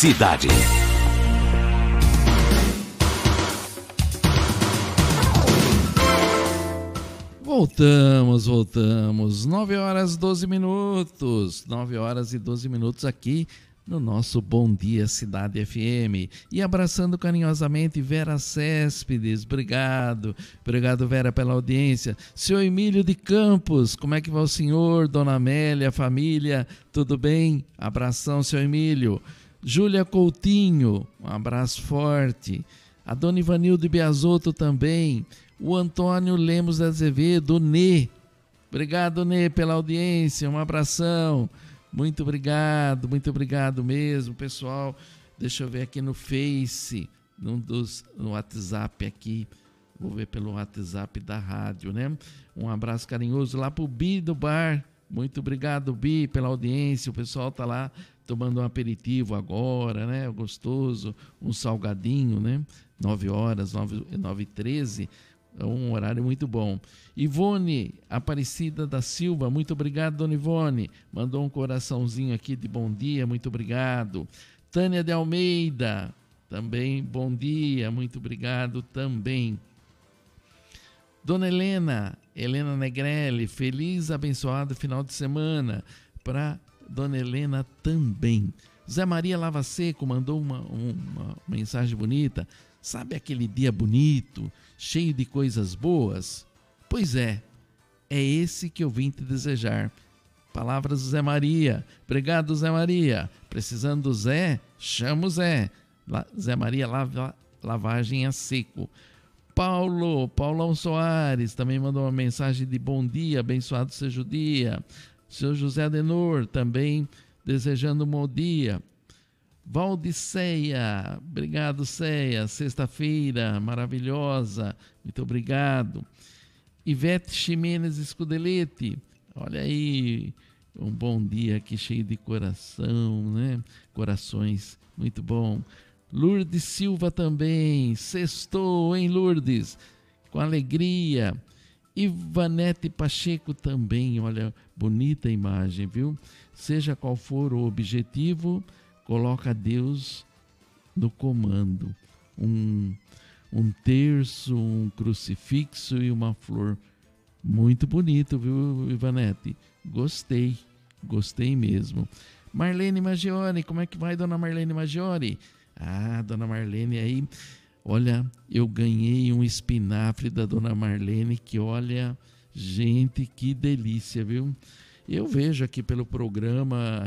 Cidade. Voltamos. 9 horas 12 minutos. 9 horas e 12 minutos aqui no nosso Bom Dia Cidade FM. E abraçando carinhosamente Vera Céspedes. Obrigado. Obrigado, Vera, pela audiência. Seu Emílio de Campos, como é que vai o senhor? Dona Amélia, família, tudo bem? Abração, seu Emílio. Júlia Coutinho, um abraço forte. A Dona Ivanilde Biasotto também. O Antônio Lemos de Azevedo, o Nê. Obrigado, Nê, pela audiência. Um abração. Muito obrigado mesmo, pessoal. Deixa eu ver aqui no Face, no WhatsApp aqui. Vou ver pelo WhatsApp da rádio, né? Um abraço carinhoso lá pro Bi do bar. Muito obrigado, Bi, pela audiência. O pessoal tá lá tomando um aperitivo agora, né? Gostoso, um salgadinho, né? 9 horas, 9h13. É um horário muito bom. Ivone Aparecida da Silva, muito obrigado, dona Ivone. Mandou um coraçãozinho aqui de bom dia, muito obrigado. Tânia de Almeida, também bom dia, muito obrigado também. Dona Helena Negrelli, feliz, abençoado final de semana para Dona Helena também. Zé Maria Lava Seco mandou uma mensagem bonita. Sabe aquele dia bonito, cheio de coisas boas? Pois é esse que eu vim te desejar. Palavras do Zé Maria. Obrigado, Zé Maria. Precisando do Zé, chama o Zé. Zé Maria Lavagem a Seco. Paulão Soares também mandou uma mensagem de bom dia, abençoado seja o dia. Seu José Adenor também desejando um bom dia. Valdiceia, obrigado, Ceia, sexta-feira maravilhosa, muito obrigado. Ivete Ximenes Escudelete, olha aí, um bom dia aqui cheio de coração, né? Corações, muito bom. Lourdes Silva também, sextou, hein, Lourdes? Com alegria. Ivanete Pacheco também, olha, bonita imagem, viu? Seja qual for o objetivo, coloca Deus no comando. Um terço, um crucifixo e uma flor. Muito bonito, viu, Ivanete? Gostei mesmo. Marlene Maggiore, como é que vai, dona Marlene Maggiore? Ah, dona Marlene aí, olha, eu ganhei um espinafre da dona Marlene, que olha, gente, que delícia, viu? Eu vejo aqui pelo programa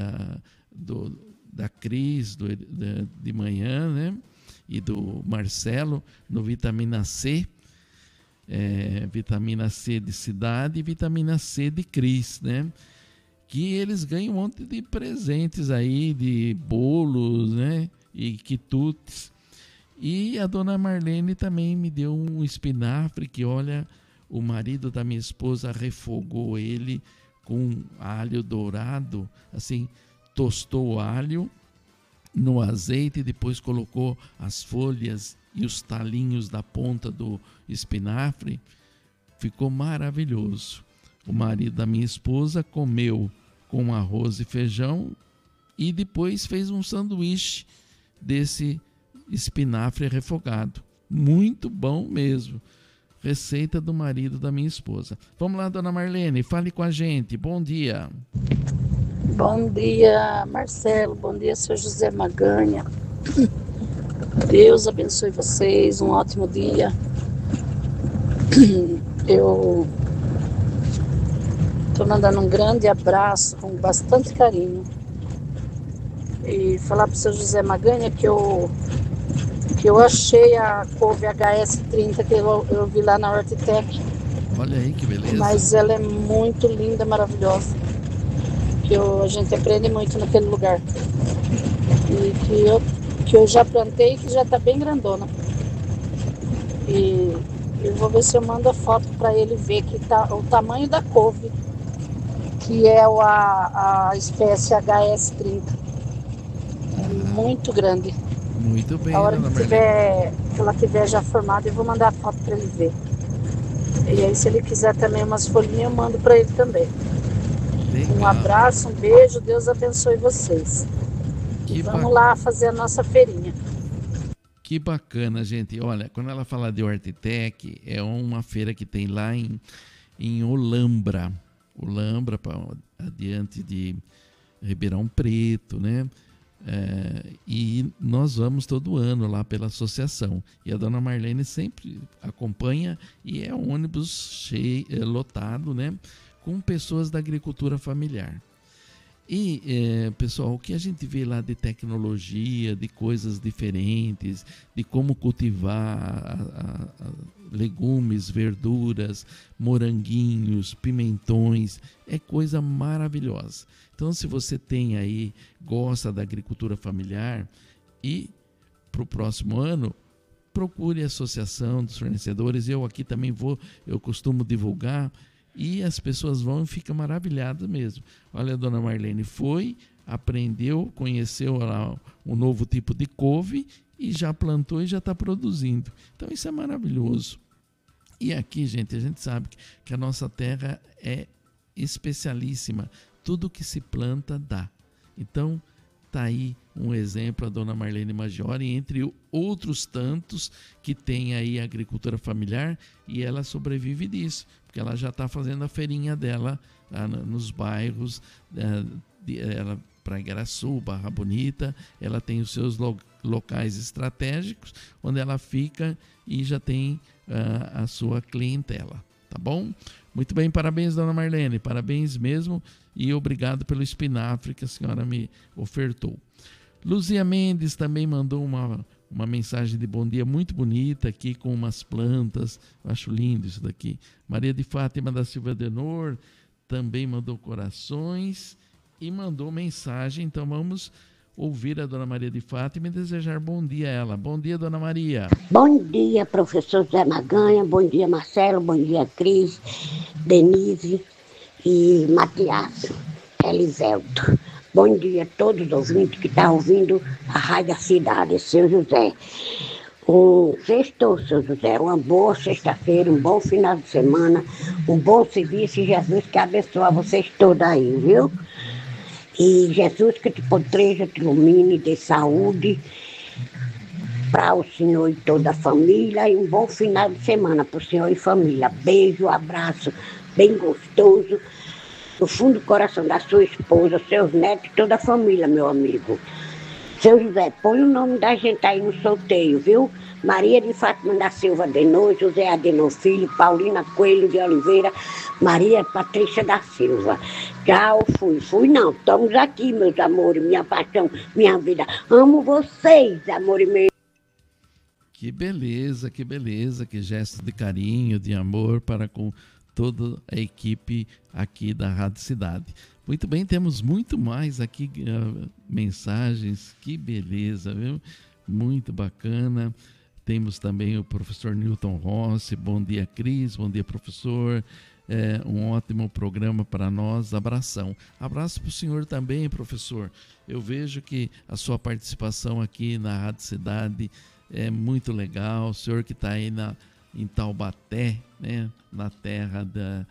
da Cris de manhã, né? E do Marcelo no Vitamina C, Vitamina C de Cidade e Vitamina C de Cris, né? Que eles ganham um monte de presentes aí, de bolos, né? E quitutes. E a dona Marlene também me deu um espinafre que, olha, o marido da minha esposa refogou ele com alho dourado, assim, tostou o alho no azeite e depois colocou as folhas e os talinhos da ponta do espinafre. Ficou maravilhoso. O marido da minha esposa comeu com arroz e feijão e depois fez um sanduíche desse espinafre refogado. Muito bom mesmo. Receita do marido da minha esposa. Vamos lá, dona Marlene, fale com a gente. Bom dia. Bom dia, Marcelo. Bom dia, seu José Maganha. Deus abençoe vocês. Um ótimo dia. Eu estou mandando um grande abraço com bastante carinho. E falar para o seu José Maganha que eu achei a couve HS30 que eu vi lá na Hortitec. Olha aí que beleza. Mas ela é muito linda, maravilhosa. A gente aprende muito naquele lugar. E que eu já plantei e que já está bem grandona. E eu vou ver se eu mando a foto para ele ver que tá o tamanho da couve, que é a espécie HS30. É muito grande. Muito bem, a hora que ela tiver já formada, eu vou mandar a foto para ele ver. E aí, se ele quiser também umas folhinhas, eu mando para ele também. Legal. Um abraço, um beijo, Deus abençoe vocês. E vamos lá fazer a nossa feirinha. Que bacana, gente. Olha, quando ela fala de Hortitec, é uma feira que tem lá em Olambra, adiante de Ribeirão Preto, né? E nós vamos todo ano lá pela associação. E a dona Marlene sempre acompanha e é um ônibus lotado, né? Com pessoas da agricultura familiar. E, pessoal, o que a gente vê lá de tecnologia, de coisas diferentes, de como cultivar legumes, verduras, moranguinhos, pimentões, é coisa maravilhosa. Então, se você tem aí, gosta da agricultura familiar e para o próximo ano, procure a associação dos fornecedores. Eu aqui também eu costumo divulgar. E as pessoas vão e ficam maravilhadas mesmo. Olha, a dona Marlene foi, aprendeu, conheceu lá um novo tipo de couve e já plantou e já está produzindo. Então isso é maravilhoso. E aqui, gente, a gente sabe que a nossa terra é especialíssima. Tudo que se planta dá. Então, está aí um exemplo, a dona Marlene Maggiore, entre outros tantos que tem aí a agricultura familiar, e ela sobrevive disso, porque ela já está fazendo a feirinha dela nos bairros, para Igaraçu, Barra Bonita, ela tem os seus locais estratégicos, onde ela fica e já tem a sua clientela, tá bom? Muito bem, parabéns, dona Marlene, parabéns mesmo, e obrigado pelo espinafre que a senhora me ofertou. Luzia Mendes também mandou uma mensagem de bom dia muito bonita aqui com umas plantas. Eu acho lindo isso daqui. Maria de Fátima da Silva Denor também mandou corações e mandou mensagem. Então vamos ouvir a dona Maria de Fátima e desejar bom dia a ela. Bom dia, dona Maria. Bom dia, professor Zé Maganha. Bom dia, Marcelo. Bom dia, Cris, Denise e Matias, Elivelto. Bom dia a todos os ouvintes que estão ouvindo a Rádio da Cidade, seu José. Sextou, seu José, uma boa sexta-feira, um bom final de semana, um bom serviço e Jesus que abençoe vocês todos aí, viu? E Jesus que te proteja, te ilumine, dê saúde para o senhor e toda a família e um bom final de semana para o senhor e família. Beijo, abraço bem gostoso. Do fundo do coração da sua esposa, seus netos e toda a família, meu amigo. Seu José, põe o nome da gente aí no sorteio, viu? Maria de Fátima da Silva Denor, José Adenor Filho, Paulina Coelho de Oliveira, Maria Patrícia da Silva. Tchau, fui não, estamos aqui, meus amores, minha paixão, minha vida. Amo vocês, amores meus. Que beleza, que gesto de carinho, de amor para com toda a equipe aqui da Rádio Cidade. Muito bem, temos muito mais aqui, mensagens, que beleza, viu? Muito bacana. Temos também o professor Newton Rossi. Bom dia, Cris, bom dia, professor. Um ótimo programa para nós, abração. Abraço para o senhor também, professor. Eu vejo que a sua participação aqui na Rádio Cidade é muito legal. O senhor que está aí em Taubaté, né, na terra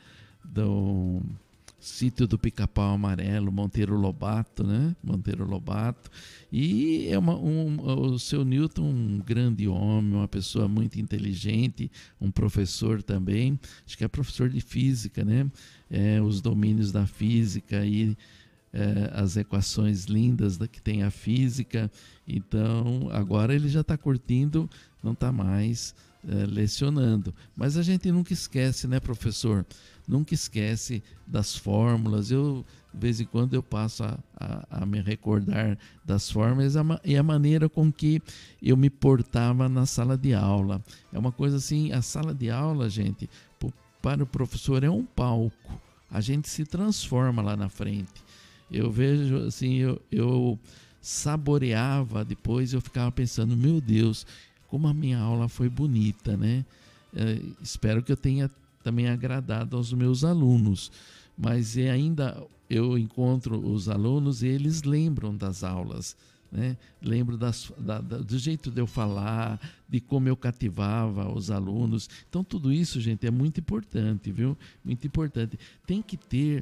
do sítio do Pica-Pau Amarelo, Monteiro Lobato, né? Monteiro Lobato. E o seu Newton, um grande homem, uma pessoa muito inteligente, um professor também, acho que é professor de física, né? Os domínios da física e as equações lindas que tem a física. Então, agora ele já está curtindo, não está mais lecionando. Mas a gente nunca esquece, né, professor? Nunca esquece das fórmulas. De vez em quando eu passo a me recordar das fórmulas e a maneira com que eu me portava na sala de aula. É uma coisa assim, a sala de aula, gente, para o professor é um palco. A gente se transforma lá na frente. Eu vejo assim, eu saboreava depois, eu ficava pensando, meu Deus, como a minha aula foi bonita, né? Espero que eu tenha também agradado aos meus alunos, mas ainda eu encontro os alunos e eles lembram das aulas, né? Lembro do jeito de eu falar, de como eu cativava os alunos. Então tudo isso, gente, é muito importante, viu? Muito importante. Tem que ter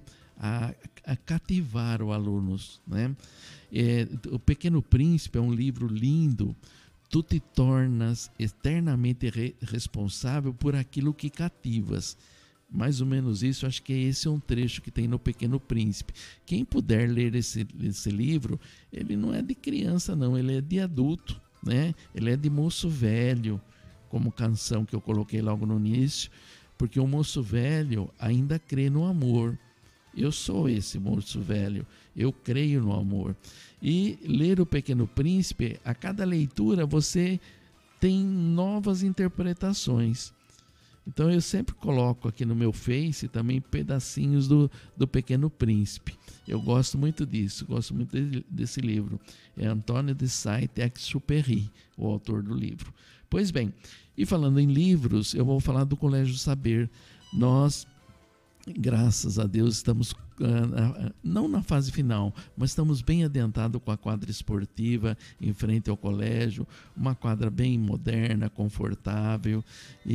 a cativar o aluno, né? O Pequeno Príncipe é um livro lindo. Tu te tornas eternamente responsável por aquilo que cativas. Mais ou menos isso, acho que esse é um trecho que tem no Pequeno Príncipe. Quem puder ler esse livro, ele não é de criança não, ele é de adulto, né? Ele é de moço velho, como canção que eu coloquei logo no início, porque o moço velho ainda crê no amor. Eu sou esse moço velho, eu creio no amor. E ler o Pequeno Príncipe, a cada leitura você tem novas interpretações. Então eu sempre coloco aqui no meu Face também pedacinhos do Pequeno Príncipe. Eu gosto muito disso, gosto muito desse livro. É Antônio de Saint-Exupéry, o autor do livro. Pois bem, e falando em livros, eu vou falar do Colégio Saber. Nós, graças a Deus, estamos não na fase final, mas estamos bem adiantados com a quadra esportiva em frente ao colégio, uma quadra bem moderna, confortável,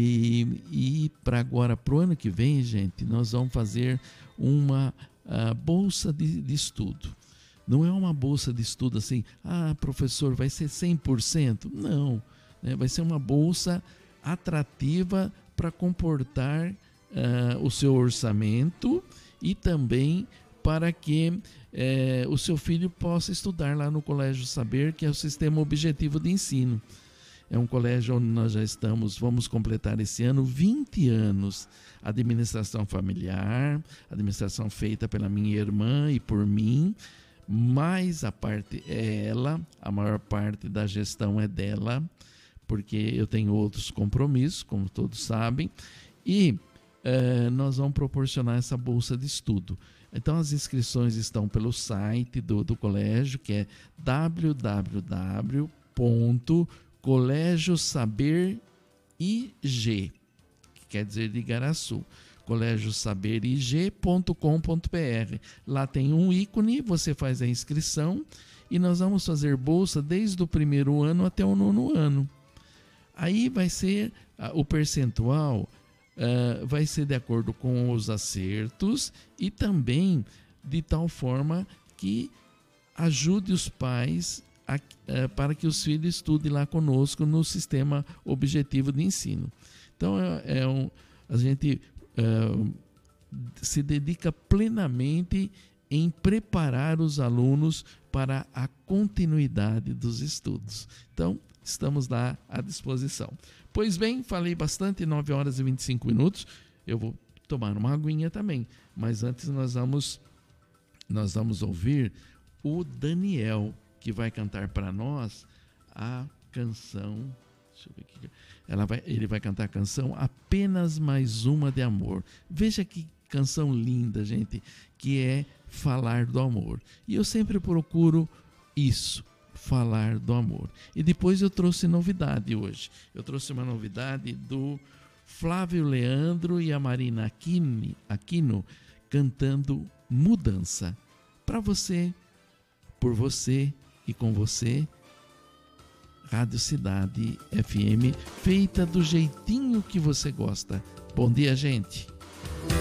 e para agora, para o ano que vem, gente, nós vamos fazer uma bolsa de estudo. Não é uma bolsa de estudo assim, professor, vai ser 100%? Não, né? Vai ser uma bolsa atrativa para comportar o seu orçamento e também para que o seu filho possa estudar lá no Colégio Saber, que é o Sistema Objetivo de Ensino. É um colégio onde nós já vamos completar esse ano 20 anos. Administração familiar, administração feita pela minha irmã e por mim, mas a parte a maior parte da gestão é dela, porque eu tenho outros compromissos, como todos sabem, e nós vamos proporcionar essa bolsa de estudo. Então as inscrições estão pelo site do colégio, que é www.colégiosaberig, que quer dizer de Igaraçu, colégiosaberig.com.br. Lá tem um ícone, você faz a inscrição e nós vamos fazer bolsa desde o primeiro ano até o 9º ano. Aí vai ser o percentual, vai ser de acordo com os acertos e também de tal forma que ajude os pais para que os filhos estudem lá conosco no Sistema Objetivo de Ensino. Então a gente se dedica plenamente em preparar os alunos para a continuidade dos estudos. Então, estamos lá à disposição. Pois bem, falei bastante, 9 horas e 25 minutos. Eu vou tomar uma aguinha também. Mas antes nós vamos ouvir o Daniel, que vai cantar para nós a canção. Deixa eu ver aqui. Ele vai cantar a canção Apenas Mais Uma de Amor. Veja que canção linda, gente, que é falar do amor. E eu sempre procuro isso, falar do amor. E depois eu trouxe novidade hoje. Eu trouxe uma novidade do Flávio Leandro e a Marina Aquino cantando Mudança. Para você, por você e com você, Rádio Cidade FM, feita do jeitinho que você gosta. Bom dia, gente.